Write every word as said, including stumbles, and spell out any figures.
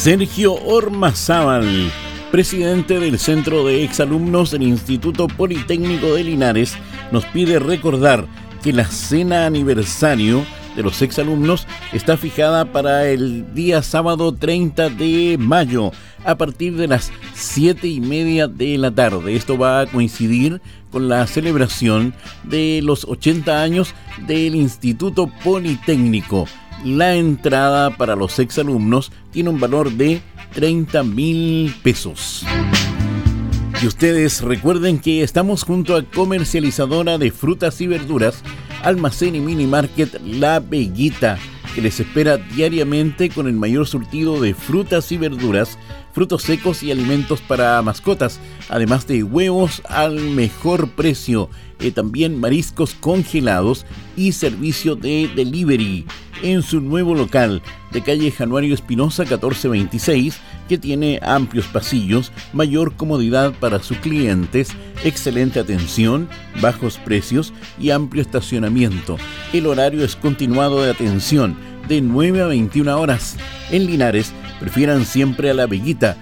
Sergio Ormazábal, presidente del Centro de Exalumnos del Instituto Politécnico de Linares, nos pide recordar que la cena aniversario de los exalumnos está fijada para el día sábado treinta de mayo a partir de las siete y media de la tarde. Esto va a coincidir con la celebración de los ochenta años del Instituto Politécnico. La entrada para los exalumnos tiene un valor de treinta mil pesos. Y ustedes recuerden que estamos junto a comercializadora de frutas y verduras, Almacén y Mini Market La Veguita, que les espera diariamente con el mayor surtido de frutas y verduras, frutos secos y alimentos para mascotas, además de huevos al mejor precio, eh, también mariscos congelados y servicio de delivery en su nuevo local de calle Januario Espinosa catorce veintiséis, que tiene amplios pasillos, mayor comodidad para sus clientes, excelente atención, bajos precios y amplio estacionamiento. El horario es continuado de atención de nueve a veintiuna horas. En Linares, prefieran siempre a La Veguita,